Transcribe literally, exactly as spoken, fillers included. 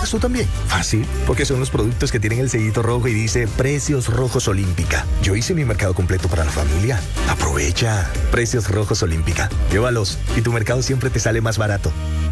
pagas tú también? Fácil, porque son los productos que tienen el sellito rojo y dice Precios Rojos Olímpica. Yo hice mi mercado completo para la familia. Aprovecha. Precios Rojos Olímpica. Llévalos y tu mercado siempre te sale más barato.